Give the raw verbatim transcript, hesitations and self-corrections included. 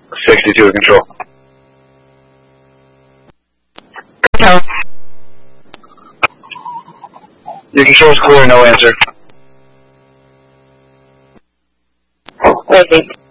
sixty-two control. No. Your control's clear, no answer. Wait,